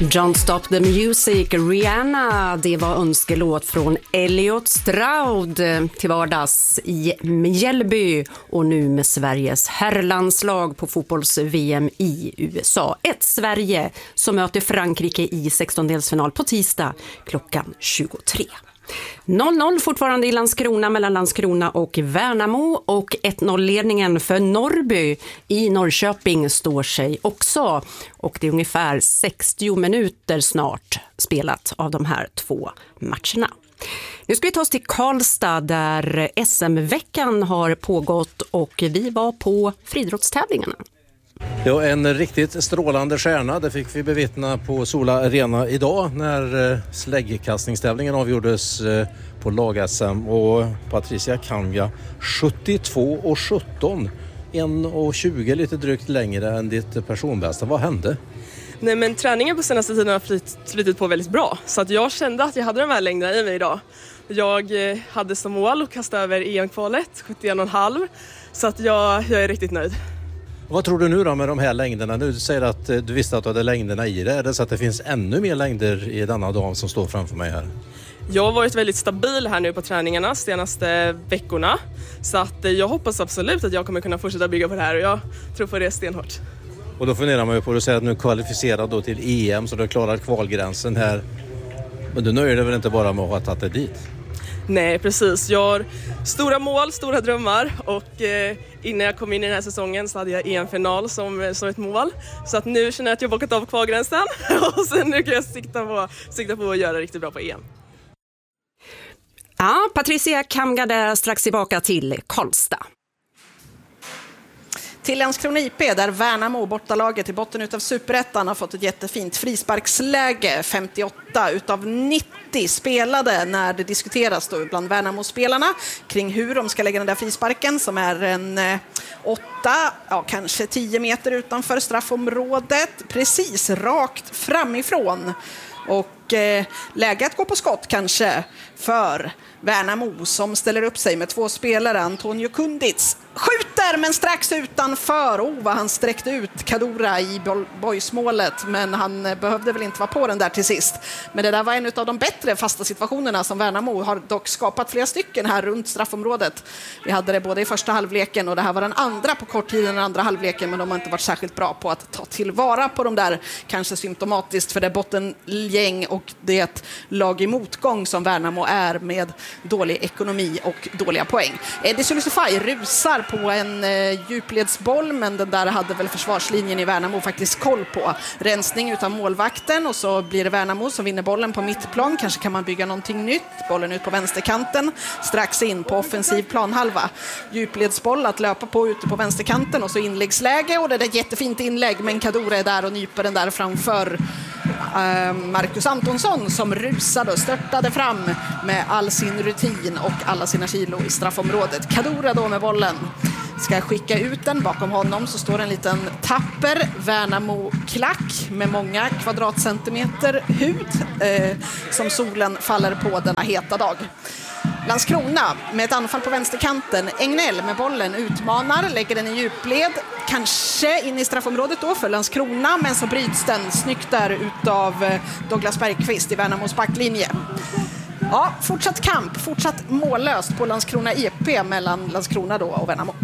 Don't Stop the Music, Rihanna, det var önskelåt från Elliot Stroud till vardags i Mjällby och nu med Sveriges herrlandslag på fotbolls-VM i USA. Ett Sverige som möter Frankrike i 16-delsfinal på tisdag klockan 23. 0-0 fortfarande i Landskrona mellan Landskrona och Värnamo och 1-0-ledningen för Norrby i Norrköping står sig också. Och det är ungefär 60 minuter snart spelat av de här två matcherna. Nu ska vi ta oss till Karlstad där SM-veckan har pågått och vi var på friidrottstävlingarna. Ja, en riktigt strålande stjärna, det fick vi bevittna på Sola Arena idag när släggkastningstävlingen avgjordes på lag-SM och Patricia Kanga 72,17, 1,20 lite drygt längre än ditt personbästa. Vad hände? Nej, men träningen på senaste tiden har flyttit på väldigt bra så att jag kände att jag hade de här längderna i mig idag. Jag hade som mål att kasta över EM-kvalet 71,5 så att jag är riktigt nöjd. Vad tror du nu då med de här längderna? Nu säger att du visste att du hade längderna i det. Är det så att det finns ännu mer längder i denna dam som står framför mig här? Jag har varit väldigt stabil här nu på träningarna senaste veckorna. Så att jag hoppas absolut att jag kommer kunna fortsätta bygga på det här och jag tror på det stenhårt. Och då funderar man ju på att säga att nu är kvalificerad då till EM så du har klarat kvalgränsen här. Men du nöjer dig väl inte bara med att ha tagit dig dit? Nej, precis. Jag har stora mål, stora drömmar och innan jag kom in i den här säsongen så hade jag EM-final som ett mål. Så att nu känner jag att jag har bockat av kvalgränsen och sen nu kan jag sikta på att göra riktigt bra på EM. Ja, Patricia Kanga där strax tillbaka till Karlstad. Till Landskrona IP där Värnamo, bortalaget i botten utav Superettan, har fått ett jättefint frisparksläge. 58 utav 90 spelade när det diskuteras då bland Värnamo-spelarna kring hur de ska lägga den där frisparken som är en 8, kanske 10 meter utanför straffområdet. Precis rakt framifrån. Och läge att gå på skott kanske för Värnamo som ställer upp sig med två spelare. Antonio Kunditz skjuter men strax utanför. Vad han sträckte ut Kadura i boysmålet, men han behövde väl inte vara på den där till sist. Men det där var en av de bättre fasta situationerna som Värnamo har dock skapat flera stycken här runt straffområdet. Vi hade det både i första halvleken och det här var den andra på kort tid i den andra halvleken, men de har inte varit särskilt bra på att ta tillvara på de där, kanske symptomatiskt för det bottengäng och det lag i motgång som Värnamo är med dålig ekonomi och dåliga poäng. Eddie Sulusify rusar på en djupledsboll, men den där hade väl försvarslinjen i Värnamo faktiskt koll på. Rensning utav målvakten och så blir det Värnamo som vinner bollen på mittplan. Kanske kan man bygga någonting nytt. Bollen ut på vänsterkanten, strax in på offensiv planhalva. Djupledsboll att löpa på ute på vänsterkanten och så inläggsläge och det är ett jättefint inlägg, men Kadura är där och nyper den där framför Marcus Antonsson som rusade och störtade fram med all sin rutin och alla sina kilo i straffområdet. Kadura då med bollen ska skicka ut den. Bakom honom så står en liten tapper Värnamo-klack med många kvadratcentimeter hud som solen faller på denna heta dag. Landskrona med ett anfall på vänsterkanten. Engnell med bollen utmanar, lägger den i djupled, kanske in i straffområdet då för Landskrona, men så bryts den snyggt där utav Douglas Bergqvist i Värnamos backlinje. Ja, fortsatt kamp, fortsatt mållöst på Landskrona IP mellan Landskrona då och Värnamo.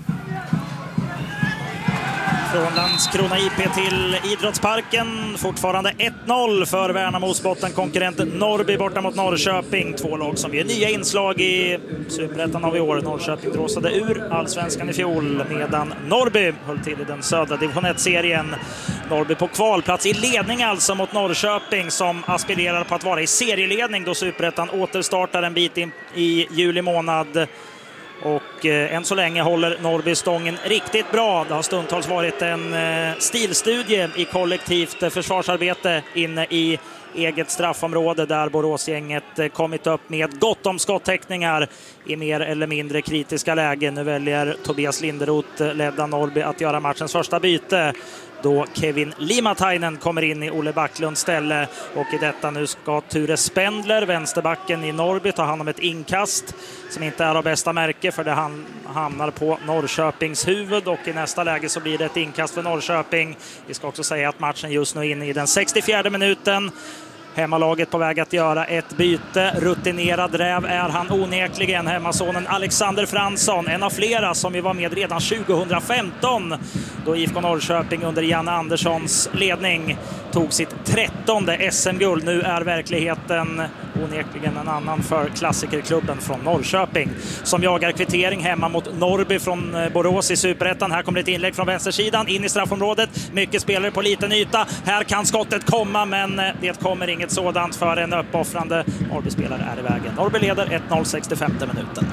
Från Landskrona IP till Idrottsparken. Fortfarande 1-0 för Värnamos bottenkonkurrent Norrby borta mot Norrköping. Två lag som ger nya inslag i Superettan av i år. Norrköping dråsade ur Allsvenskan i fjol medan Norrby höll till i den södra division 1-serien. Norrby på kvalplats i ledning alltså mot Norrköping som aspirerar på att vara i serieledning då Superettan återstartar en bit in i juli månad. Och än så länge håller Norrby stången riktigt bra. Det har stundtals varit en stilstudie i kollektivt försvarsarbete inne i eget straffområde där Boråsgänget kommit upp med gott om skottäckningar i mer eller mindre kritiska lägen. Nu väljer Tobias Linderoth ledda Norrby att göra matchens första byte. då Kevin Limatainen kommer in i Olle Backlunds ställe. Och i detta nu ska Ture Spendler, vänsterbacken i Norrby, ta hand om ett inkast som inte är av bästa märke, för det hamnar på Norrköpings huvud, och i nästa läge så blir det ett inkast för Norrköping. Vi ska också säga att matchen just nu är inne i den 64:e minuten. Hemmalaget på väg att göra ett byte. Rutinerad räv är han onekligen, hemmasonen Alexander Fransson. En av flera som vi var med redan 2015 då IFK Norrköping under Jan Anderssons ledning tog sitt 13:e SM-guld. Nu är verkligheten onekligen en annan för klassikerklubben från Norrköping, som jagar kvittering hemma mot Norrby från Borås i Superettan. Här kommer ett inlägg från vänstersidan in i straffområdet. Mycket spelare på liten yta. Här kan skottet komma, men det kommer inget sådant för en uppoffrande Norrby-spelare är i vägen. Norrby leder 1-0 65:e minuten.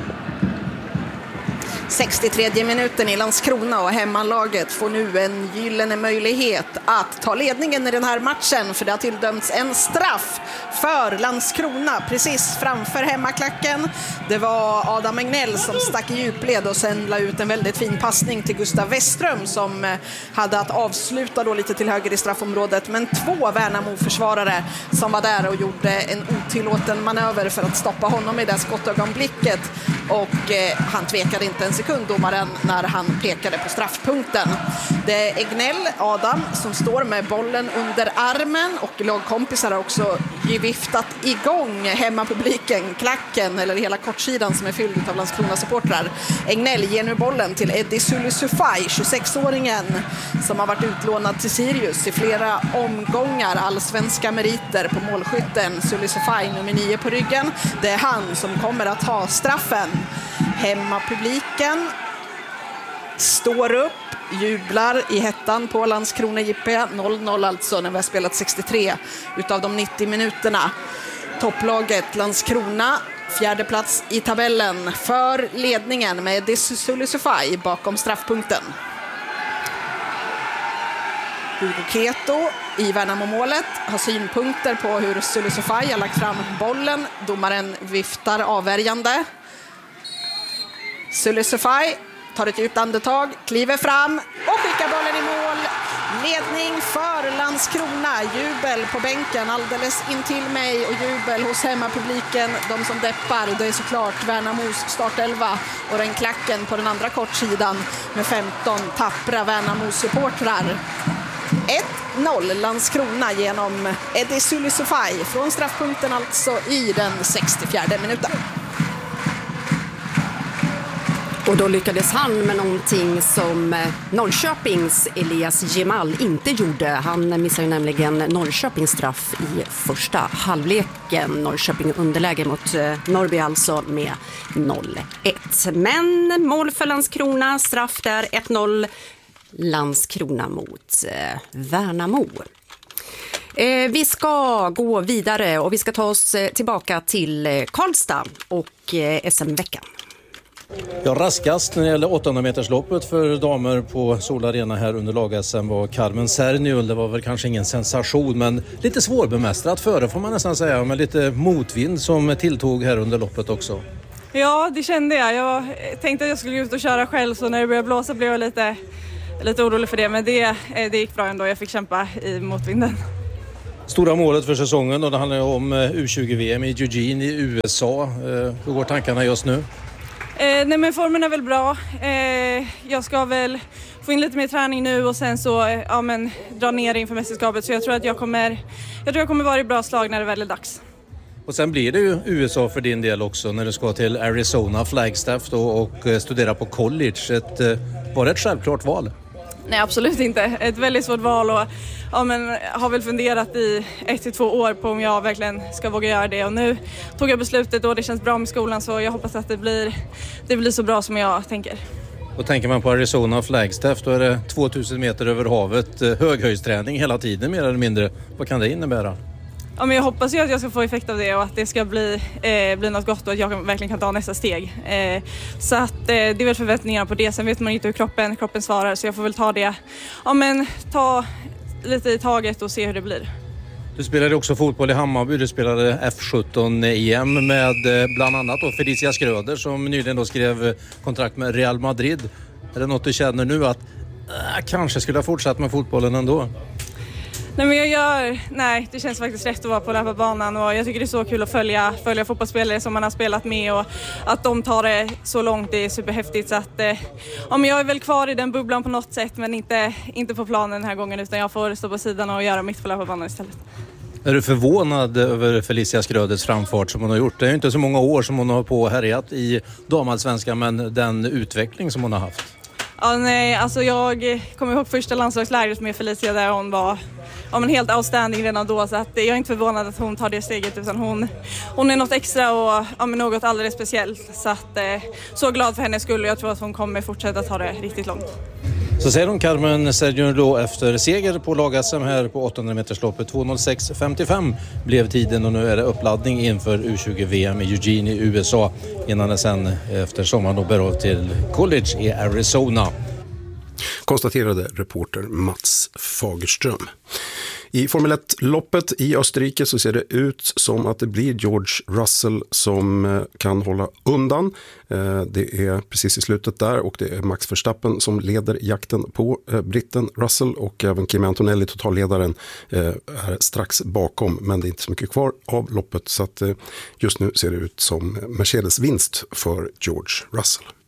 63:e minuten i Landskrona, och hemmalaget får nu en gyllene möjlighet att ta ledningen i den här matchen, för det har tilldömts en straff för Landskrona precis framför hemmaklacken. Det var Adam Egnell som stack i djupled och sen la ut en väldigt fin passning till Gustav Westström som hade att avsluta då lite till höger i straffområdet, men 2 Värnamo-försvarare som var där och gjorde en otillåten manöver för att stoppa honom i det skottögonblicket, och han tvekade inte en sekund, domaren, när han pekade på straffpunkten. Det är Egnell, Adam, som står med bollen under armen, och lagkompisar har också viftat igång hemmapubliken, klacken eller hela kortsidan som är fylld av Landskrona-supportrar. Egnell ger nu bollen till Eddie Sulisufaj, 26-åringen som har varit utlånad till Sirius i flera omgångar. Allsvenska meriter på målskytten. Sulisufaj nummer 9 på ryggen. Det är han som kommer att ha straffen. Hemmapubliken står upp, jublar i hettan på Landskrona JP. 0-0 alltså när vi har spelat 63 utav de 90 minuterna. Topplaget Landskrona, 4:e plats i tabellen, för ledningen med Sulisufaj bakom straffpunkten. Hugo Keto i Värnamo-målet har synpunkter på hur Sulisufaj har lagt fram bollen. Domaren viftar avvärjande. Sulisufaj tar ett djupt andetag, kliver fram och skickar bollen i mål. Ledning för Landskrona. Jubel på bänken alldeles intill mig, och jubel hos hemmapubliken. De som deppar, det är såklart Värnamos startelva och den klacken på den andra kortsidan med 15 tappra Värnamo-supportrar. 1-0 Landskrona genom Eddie Sulisufaj från straffpunkten, alltså i den 64:e minuten. Och då lyckades han med någonting som Norrköpings Elias Gemal inte gjorde. Han missade ju nämligen Norrköpings straff i första halvleken. Norrköping underläge mot Norrby alltså med 0-1. Men mål för Landskrona, straff där 1-0 Landskrona mot Värnamo. Vi ska gå vidare och vi ska ta oss tillbaka till Karlstad och SM-veckan. Ja, raskast när det gäller 800-metersloppet för damer på Sol Arena här under lag-SM var Carmen Serniul. Det var väl kanske ingen sensation, men lite svårbemästrat före får man nästan säga, med lite motvind som tilltog här under loppet också. Ja, det kände jag. Jag tänkte att jag skulle ut och köra själv, så när det började blåsa blev jag lite orolig för det, men det gick bra ändå. Jag fick kämpa i motvinden. Stora målet för säsongen, och det handlar om U20-VM i Eugene i USA. Hur går tankarna just nu? Nej, men formen är väl bra. Jag ska väl få in lite mer träning nu och sen så dra ner inför mästerskapet. Så jag tror att jag kommer vara i bra slag när det väl är dags. Och sen blir det ju USA för din del också när du ska till Arizona, Flagstaff då, och studera på college. Var det ett självklart val? Nej, absolut inte. Ett väldigt svårt val, och har väl funderat i 1-2 år på om jag verkligen ska våga göra det. Och nu tog jag beslutet och det känns bra med skolan, så jag hoppas att det blir så bra som jag tänker. Och tänker man på Arizona och Flagstaff, då är det 2000 meter över havet, höghöjdsträning hela tiden mer eller mindre. Vad kan det innebära? Ja, men jag hoppas ju att jag ska få effekt av det och att det ska bli något gott och att jag verkligen kan ta nästa steg. Så att det är väl förväntningarna på det. Sen vet man inte hur kroppen svarar, så jag får väl ta det. Ja, men ta lite i taget och se hur det blir. Du spelade också fotboll i Hammarby. Du spelade F17-EM med bland annat då Felicia Skröder som nyligen då skrev kontrakt med Real Madrid. Är det något du känner nu att Kanske skulle ha fortsatt med fotbollen ändå. Nej, det känns faktiskt rätt att vara på löparbanan och jag tycker det är så kul att följa fotbollsspelare som man har spelat med och att de tar det så långt, det är superhäftigt. Så att, jag är väl kvar i den bubblan på något sätt men inte på planen den här gången utan jag får stå på sidan och göra mitt på löparbanan istället. Är du förvånad över Felicia Skrödets framfart som hon har gjort? Det är ju inte så många år som hon har på och härjat i damallsvenskan men den utveckling som hon har haft. Ja, nej, alltså jag kommer ihåg första landslagslägret med Felicia där hon var helt outstanding redan då så att jag är inte förvånad att hon tar det steget utan hon är något extra och något alldeles speciellt så att så glad för hennes skull och jag tror att hon kommer fortsätta ta det riktigt långt. Så säger hon Carmen Sergio efter seger på lag-SM här på 800-metersloppet. 2:06.55 blev tiden och nu är det uppladdning inför U20-VM i Eugene i USA innan det sen efter sommaren då bär av till college i Arizona. Konstaterade reporter Mats Fagerström. I Formel 1-loppet i Österrike så ser det ut som att det blir George Russell som kan hålla undan. Det är precis i slutet där och det är Max Verstappen som leder jakten på britten Russell och även Kimi Antonelli, totalledaren, är strax bakom men det är inte så mycket kvar av loppet så att just nu ser det ut som Mercedes vinst för George Russell.